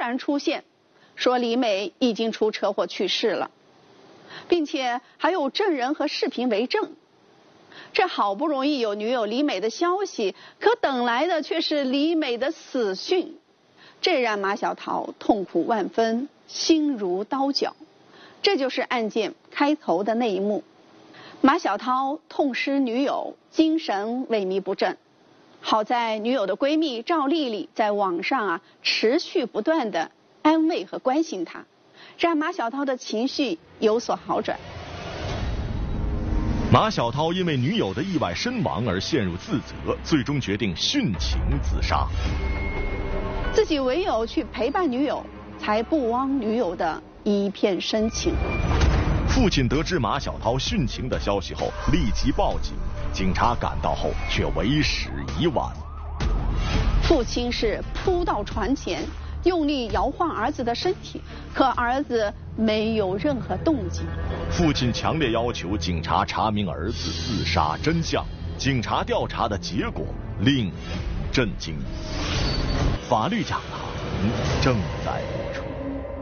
然出现，说李美已经出车祸去世了，并且还有证人和视频为证。这好不容易有女友李美的消息，可等来的却是李美的死讯，这让马小涛痛苦万分，心如刀绞。这就是案件开头的那一幕。马小涛痛失女友，精神萎靡不振。好在女友的闺蜜赵丽丽在网上持续不断的安慰和关心他，让马小涛的情绪有所好转。 马小涛因为女友的意外身亡而陷入自责，最终决定殉情自杀。 自己唯有去陪伴女友，才不枉女友的一片深情。 父亲得知马小涛殉情的消息后，立即报警。警察赶到后，却为时已晚。 父亲是扑到床前，用力摇晃儿子的身体，可儿子没有任何动静。 父亲强烈要求警察查明儿子自杀真相。警察调查的结果令人震惊。法律讲堂正在播出。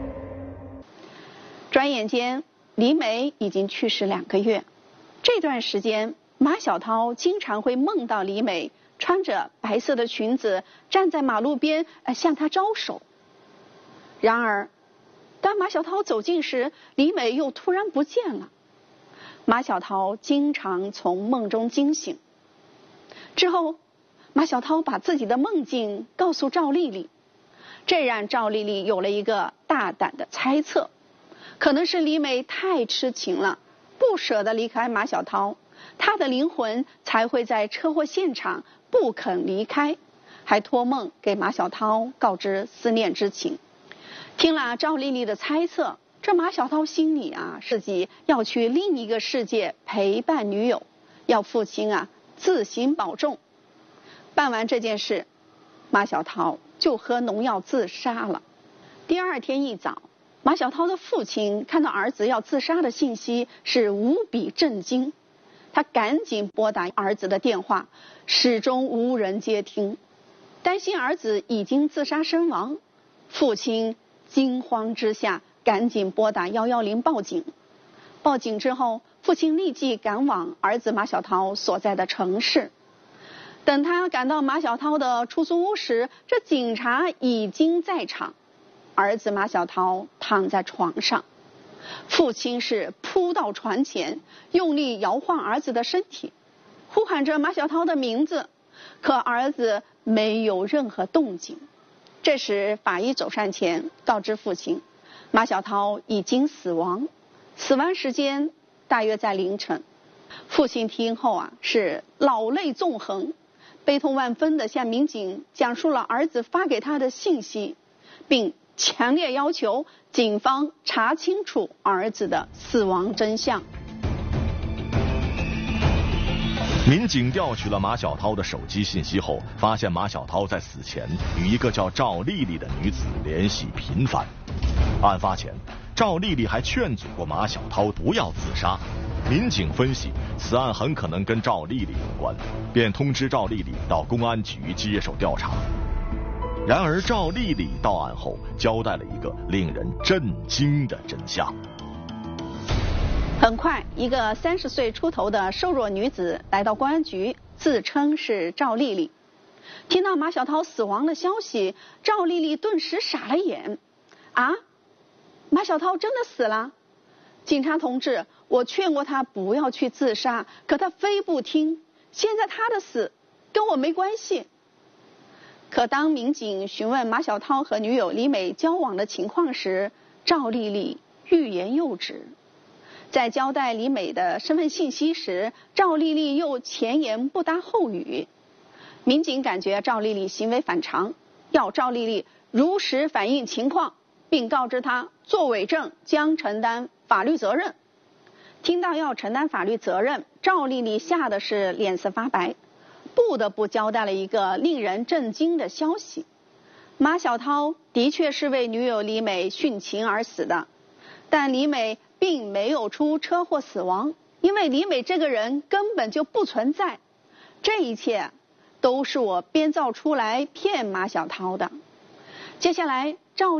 转眼间，李美已经去世2个月。这段时间，马小涛经常会梦到李美穿着白色的裙子站在马路边向他招手。然而当马小涛走近时，李美又突然不见了。马小涛经常从梦中惊醒。之后马小涛把自己的梦境告诉赵丽丽，这让赵丽丽有了一个大胆的猜测，可能是李美太痴情了，不舍得离开马小涛，他的灵魂才会在车祸现场不肯离开，还托梦给马小涛告知思念之情。听了赵丽丽的猜测，这马小涛心里自己要去另一个世界陪伴女友，要父亲自行保重。办完这件事，马小涛就喝农药自杀了。第二天一早，马小涛的父亲看到儿子要自杀的信息，是无比震惊。他赶紧拨打儿子的电话，始终无人接听。担心儿子已经自杀身亡，父亲惊慌之下赶紧拨打110报警。报警之后，父亲立即赶往儿子马小涛所在的城市。等他赶到马小涛的出租屋时，这警察已经在场。儿子马小涛躺在床上，父亲是扑到床前，用力摇晃儿子的身体，呼喊着马小涛的名字，可儿子没有任何动静。这时法医走上前告知父亲，马小涛已经死亡，死亡时间大约在凌晨。父亲听后是老泪纵横，悲痛万分地向民警讲述了儿子发给他的信息，并强烈要求警方查清楚儿子的死亡真相。 民警调取了马小涛的手机信息后，发现马小涛在死前与一个叫赵丽丽的女子联系频繁。案发前，赵丽丽还劝阻过马小涛不要自杀。民警分析，此案很可能跟赵丽丽有关，便通知赵丽丽到公安局接受调查。然而赵丽丽到案后交代了一个令人震惊的真相。 很快，一个30岁出头的瘦弱女子来到公安局，自称是赵丽丽。听到马小涛死亡的消息，赵丽丽顿时傻了眼。马小涛真的死了？警察同志，我劝过他不要去自杀，可他非不听，现在他的死跟我没关系。可当民警询问马小涛和女友李美交往的情况时，赵丽丽欲言又止。在交代李美的身份信息时，赵丽丽又前言不搭后语。民警感觉赵丽丽行为反常，要赵丽丽如实反映情况，并告知她作伪证将承担法律责任。听到要承担法律责任，赵丽丽吓得是脸色发白，不得不交代了一个令人震惊的消息：马小涛的确是为女友李美殉情而死的，但李美并没有出车祸死亡，因为李美这个人根本就不存在。这一切都是我编造出来骗马小涛的。接下来赵